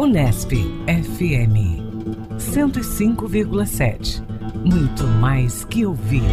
Unesp FM 105,7. Muito mais que ouvir.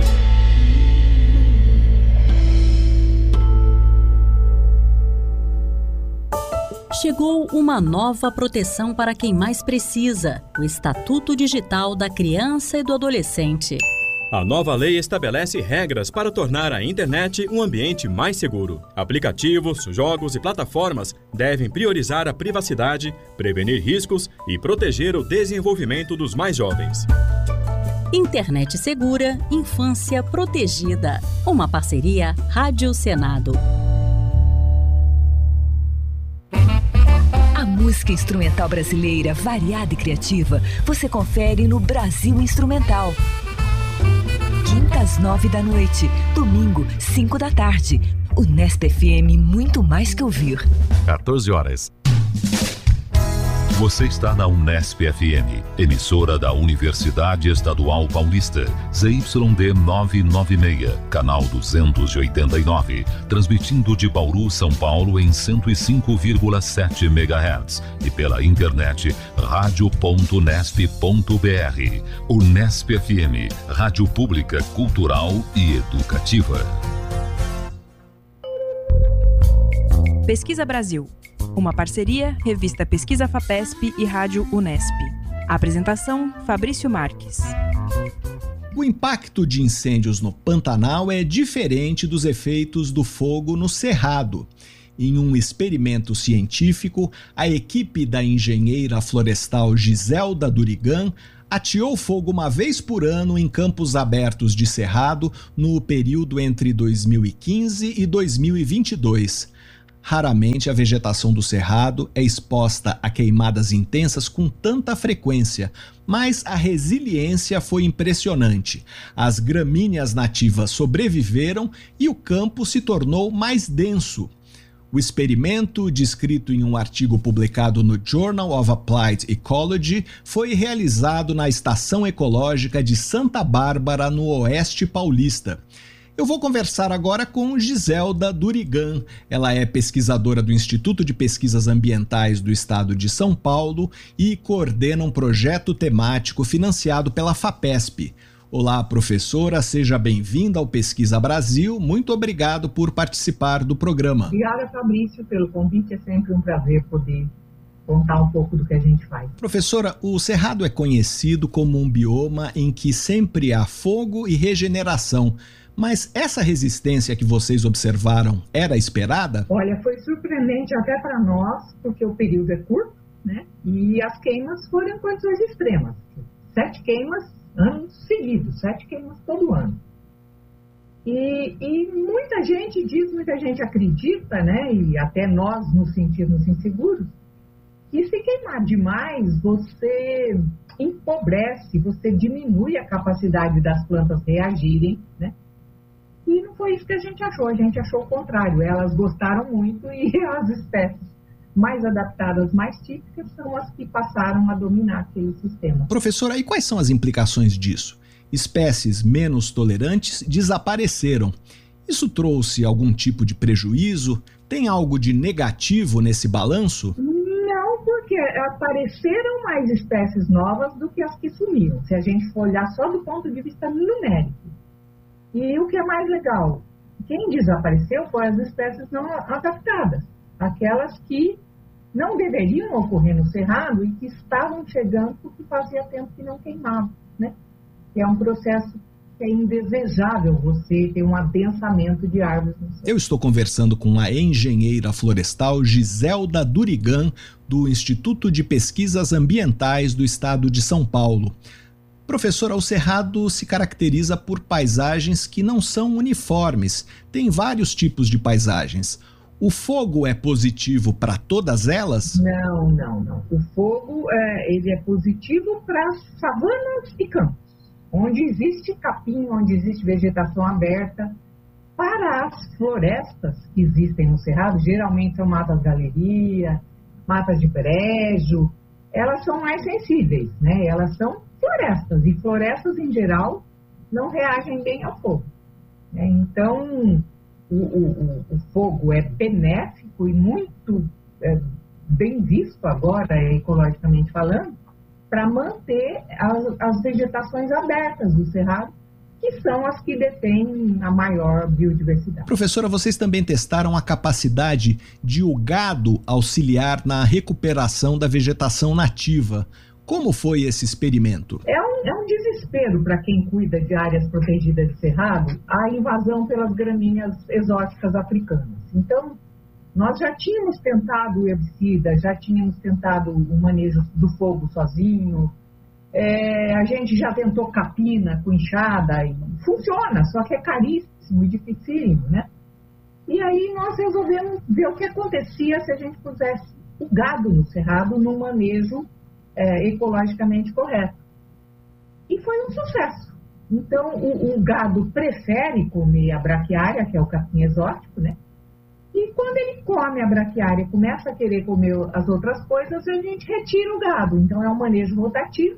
Chegou uma nova proteção para quem mais precisa: o Estatuto Digital da Criança e do Adolescente. A nova lei estabelece regras para tornar a internet um ambiente mais seguro. Aplicativos, jogos e plataformas devem priorizar a privacidade, prevenir riscos e proteger o desenvolvimento dos mais jovens. Internet segura, infância protegida. Uma parceria Rádio Senado. A música instrumental brasileira, variada e criativa, você confere no Brasil Instrumental. Quinta às 9 da noite, domingo, 5 da tarde. Unesp FM, muito mais que ouvir. 14 horas. Você está na Unesp FM, emissora da Universidade Estadual Paulista, ZYD 996, canal 289, transmitindo de Bauru, São Paulo em 105,7 MHz e pela internet radio.unesp.br. Unesp FM, rádio pública, cultural e educativa. Pesquisa Brasil. Uma parceria, revista Pesquisa FAPESP e Rádio Unesp. A apresentação, Fabrício Marques. O impacto de incêndios no Pantanal é diferente dos efeitos do fogo no Cerrado. Em um experimento científico, a equipe da engenheira florestal Giselda Durigan ateou fogo uma vez por ano em campos abertos de Cerrado no período entre 2015 e 2022. Raramente a vegetação do Cerrado é exposta a queimadas intensas com tanta frequência, mas a resiliência foi impressionante. As gramíneas nativas sobreviveram e o campo se tornou mais denso. O experimento, descrito em um artigo publicado no Journal of Applied Ecology, foi realizado na Estação Ecológica de Santa Bárbara, no Oeste Paulista. Eu vou conversar agora com Giselda Durigan. Ela é pesquisadora do Instituto de Pesquisas Ambientais do Estado de São Paulo e coordena um projeto temático financiado pela FAPESP. Olá, professora, seja bem-vinda ao Pesquisa Brasil. Muito obrigado por participar do programa. Obrigada, Fabrício, pelo convite. É sempre um prazer poder contar um pouco do que a gente faz. Professora, o Cerrado é conhecido como um bioma em que sempre há fogo e regeneração. Mas essa resistência que vocês observaram era esperada? Olha, foi surpreendente até para nós, porque o período é curto, né? E as queimas foram em condições extremas. 7 queimas anos seguidos, 7 queimas todo ano. E muita gente diz, muita gente acredita, né? E até nós nos sentimos inseguros, que se queimar demais, você empobrece, você diminui a capacidade das plantas reagirem, né? E não foi isso que a gente achou o contrário. Elas gostaram muito e as espécies mais adaptadas, mais típicas, são as que passaram a dominar aquele sistema. Professora, e quais são as implicações disso? Espécies menos tolerantes desapareceram. Isso trouxe algum tipo de prejuízo? Tem algo de negativo nesse balanço? Não, porque apareceram mais espécies novas do que as que sumiram, se a gente for olhar só do ponto de vista numérico. E o que é mais legal, quem desapareceu foram as espécies não adaptadas, aquelas que não deveriam ocorrer no Cerrado e que estavam chegando porque fazia tempo que não queimavam, né? É um processo que é indesejável você ter um adensamento de árvores no Cerrado. Eu estou conversando com a engenheira florestal Giselda Durigan, do Instituto de Pesquisas Ambientais do Estado de São Paulo. Professora, o Cerrado se caracteriza por paisagens que não são uniformes. Tem vários tipos de paisagens. O fogo é positivo para todas elas? Não. O fogo ele é positivo para savanas e campos, onde existe capim, onde existe vegetação aberta. Para as florestas que existem no Cerrado, geralmente são matas galeria, matas de brejo, elas são mais sensíveis, né? Elas são florestas, e florestas em geral não reagem bem ao fogo. Então, o fogo é benéfico e muito bem visto agora, ecologicamente falando, para manter as vegetações abertas do Cerrado, que são as que detêm a maior biodiversidade. Professora, vocês também testaram a capacidade de o gado auxiliar na recuperação da vegetação nativa. Como foi esse experimento? É um desespero para quem cuida de áreas protegidas de cerrado a invasão pelas gramíneas exóticas africanas. Então, nós já tínhamos tentado o herbicida, já tínhamos tentado o manejo do fogo sozinho, a gente já tentou capina com enxada, e funciona, só que é caríssimo e dificílimo, né? E aí nós resolvemos ver o que acontecia se a gente pusesse o gado no cerrado num manejo ecologicamente correto. E foi um sucesso. Então, o gado prefere comer a braquiária, que é o capim exótico, né? E quando ele come a braquiária e começa a querer comer as outras coisas, a gente retira o gado. Então, é um manejo rotativo.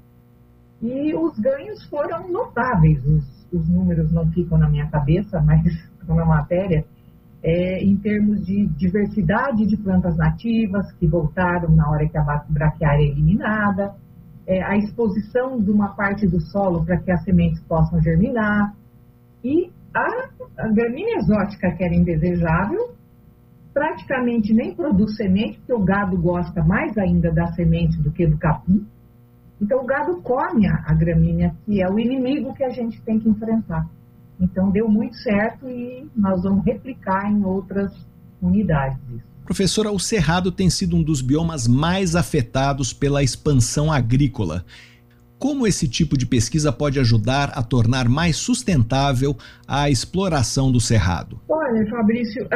E os ganhos foram notáveis. Os números não ficam na minha cabeça, mas estão na matéria. Em termos de diversidade de plantas nativas que voltaram na hora que a braquiária é eliminada, a exposição de uma parte do solo para que as sementes possam germinar, e a gramínea exótica, que era indesejável, praticamente nem produz semente, porque o gado gosta mais ainda da semente do que do capim. Então o gado come a gramínea, que é o inimigo que a gente tem que enfrentar. Então deu muito certo e nós vamos replicar em outras unidades isso. Professora, o Cerrado tem sido um dos biomas mais afetados pela expansão agrícola. Como esse tipo de pesquisa pode ajudar a tornar mais sustentável a exploração do Cerrado? Olha, Fabrício,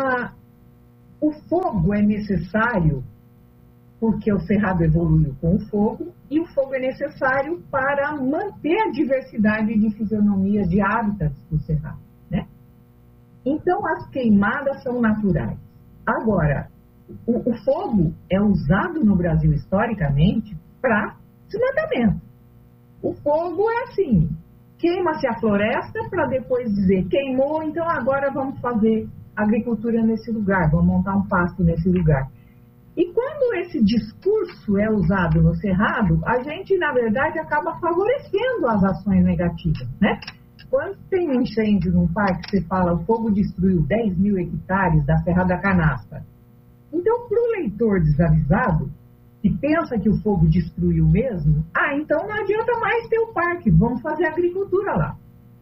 o fogo é necessário porque o Cerrado evoluiu com o fogo, e o fogo é necessário para manter a diversidade de fisionomia de hábitats do Cerrado, né? Então, as queimadas são naturais. Agora, o fogo é usado no Brasil historicamente para desmatamento. O fogo é assim, queima-se a floresta para depois dizer, queimou, então agora vamos fazer agricultura nesse lugar, vamos montar um pasto nesse lugar. E quando esse discurso é usado no Cerrado, a gente, na verdade, acaba favorecendo as ações negativas, né? Quando tem um incêndio num parque, você fala, o fogo destruiu 10 mil hectares da Serra da Canastra. Então, para o leitor desavisado, que pensa que o fogo destruiu mesmo, então não adianta mais ter o parque, vamos fazer agricultura lá.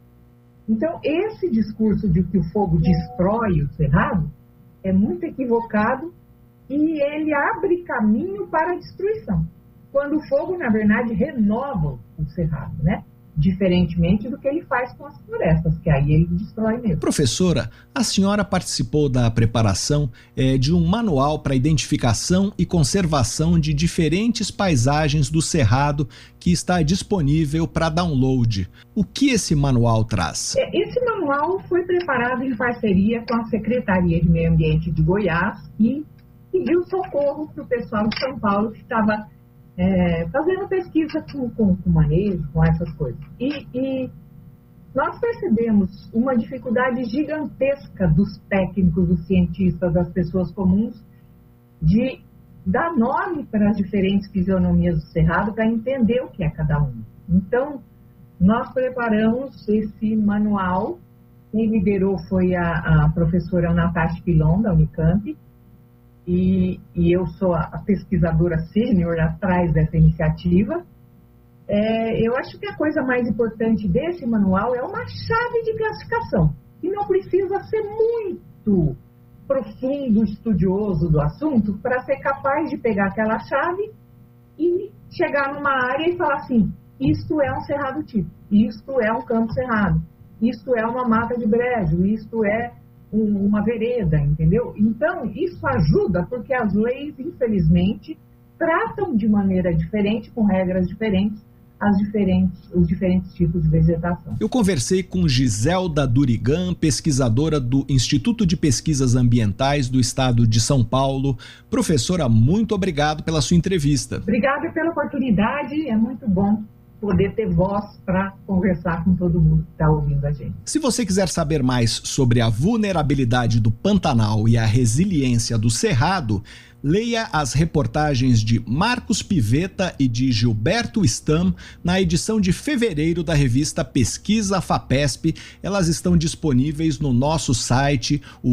Então, esse discurso de que o fogo destrói o Cerrado é muito equivocado e ele abre caminho para a destruição. Quando o fogo, na verdade, renova o Cerrado, né? Diferentemente do que ele faz com as florestas, que aí ele destrói mesmo. Professora, a senhora participou da preparação de um manual para identificação e conservação de diferentes paisagens do Cerrado que está disponível para download. O que esse manual traz? Esse manual foi preparado em parceria com a Secretaria de Meio Ambiente de Goiás e pediu socorro para o pessoal de São Paulo que estava fazendo pesquisa com manejo, com essas coisas. E nós percebemos uma dificuldade gigantesca dos técnicos, dos cientistas, das pessoas comuns, de dar nome para as diferentes fisionomias do Cerrado para entender o que é cada um. Então, nós preparamos esse manual. Quem liderou foi a professora Natasha Pilon, da Unicamp, e eu sou a pesquisadora sênior atrás dessa iniciativa. Eu acho que a coisa mais importante desse manual é uma chave de classificação, e não precisa ser muito profundo, estudioso do assunto, para ser capaz de pegar aquela chave e chegar numa área e falar assim, isto é um cerrado tipo, isto é um campo cerrado, isto é uma mata de brejo, isto é uma vereda, entendeu? Então, isso ajuda porque as leis, infelizmente, tratam de maneira diferente, com regras diferentes, os diferentes tipos de vegetação. Eu conversei com Giselda Durigan, pesquisadora do Instituto de Pesquisas Ambientais do Estado de São Paulo. Professora, muito obrigado pela sua entrevista. Obrigada pela oportunidade, é muito bom poder ter voz para conversar com todo mundo que está ouvindo a gente. Se você quiser saber mais sobre a vulnerabilidade do Pantanal e a resiliência do Cerrado, Leia as reportagens de Marcos Pivetta e de Gilberto Stam na edição de fevereiro da revista Pesquisa FAPESP. Elas estão disponíveis no nosso site, o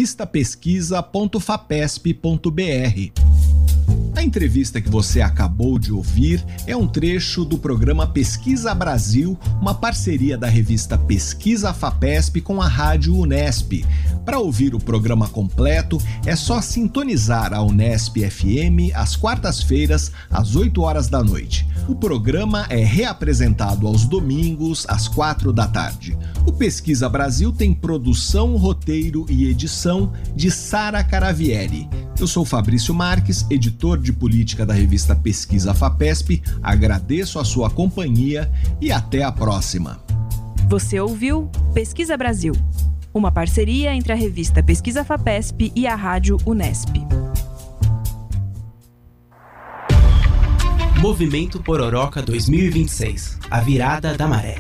revistapesquisa.fapesp.br. A entrevista que você acabou de ouvir é um trecho do programa Pesquisa Brasil, uma parceria da revista Pesquisa FAPESP com a Rádio Unesp. Para ouvir o programa completo, é só sintonizar a Unesp FM às quartas-feiras, às 8 horas da noite. O programa é reapresentado aos domingos, às 4 da tarde. O Pesquisa Brasil tem produção, roteiro e edição de Sara Caravieri. Eu sou Fabrício Marques, editor de política da revista Pesquisa FAPESP. Agradeço a sua companhia e até a próxima. Você ouviu Pesquisa Brasil, uma parceria entre a revista Pesquisa FAPESP e a Rádio Unesp. Movimento Pororoca 2026, a virada da maré.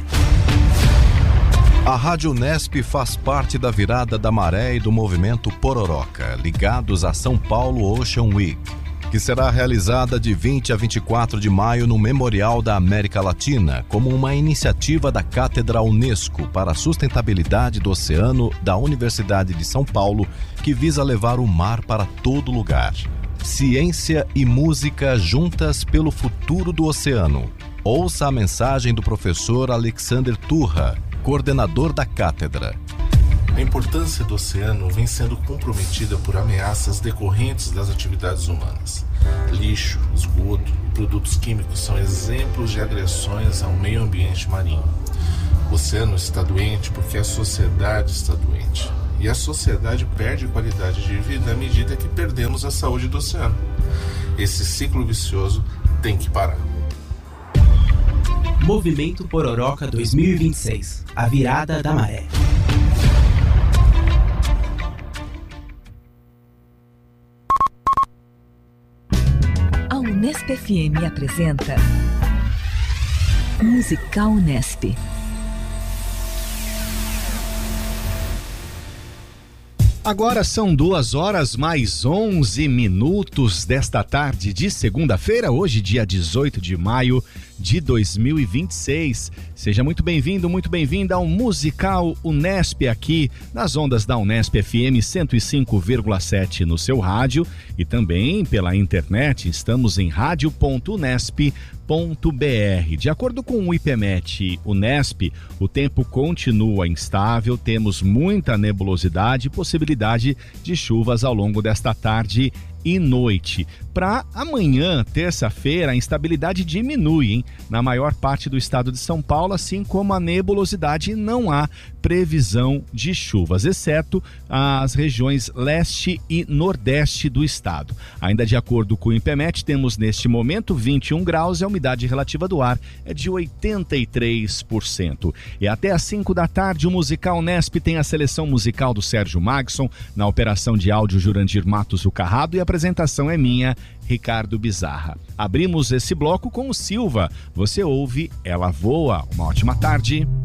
A Rádio Unesp faz parte da virada da maré e do movimento Pororoca, ligados a São Paulo Ocean Week, que será realizada de 20 a 24 de maio no Memorial da América Latina, como uma iniciativa da Cátedra Unesco para a Sustentabilidade do Oceano da Universidade de São Paulo, que visa levar o mar para todo lugar. Ciência e música juntas pelo futuro do oceano. Ouça a mensagem do professor Alexander Turra, coordenador da cátedra. A importância do oceano vem sendo comprometida por ameaças decorrentes das atividades humanas. Lixo, esgoto e produtos químicos são exemplos de agressões ao meio ambiente marinho. O oceano está doente porque a sociedade está doente. E a sociedade perde qualidade de vida à medida que perdemos a saúde do oceano. Esse ciclo vicioso tem que parar. Movimento Pororoca 2026, a virada da maré. A Unesp FM apresenta Musical Unesp. Agora são 2h mais 11 desta tarde de segunda-feira, hoje dia 18 de maio de 2026. Seja muito bem-vindo, muito bem-vinda ao Musical Unesp aqui nas ondas da Unesp FM 105,7 no seu rádio e também pela internet. Estamos em radio.unesp.br. De acordo com o IPMET Unesp, o tempo continua instável, temos muita nebulosidade e possibilidade de chuvas ao longo desta tarde e noite. Para amanhã, terça-feira, a instabilidade diminui, hein? Na maior parte do estado de São Paulo, assim como a nebulosidade, não há previsão de chuvas, exceto as regiões leste e nordeste do estado. Ainda de acordo com o IPMET, temos neste momento 21 graus e a umidade relativa do ar é de 83%. E até às 5 da tarde, o Musical Unesp tem a seleção musical do Sérgio Magson, na operação de áudio Jurandir Matos o Carrado, e a apresentação é minha, Ricardo Bizarra. Abrimos esse bloco com o Silva. Você ouve Ela Voa. Uma ótima tarde.